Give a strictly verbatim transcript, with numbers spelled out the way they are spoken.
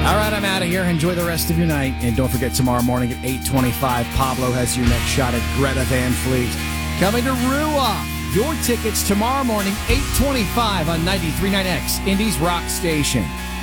All right, I'm out of here. Enjoy the rest of your night. And don't forget, tomorrow morning at eight twenty-five, Pablo has your next shot at Greta Van Fleet. Coming to Rue Up. Your tickets tomorrow morning, eight twenty-five on ninety-three point nine X, Indy's Rock Station.